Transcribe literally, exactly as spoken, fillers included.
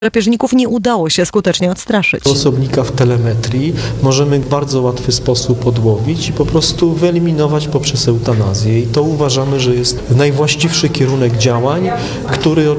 drapieżników nie udało się skutecznie odstraszyć. Osobnika w telemetrii możemy w bardzo łatwy sposób odłowić i po prostu wyeliminować poprzez eutanazję. I to uważamy, że jest najwłaściwszy kierunek działań, który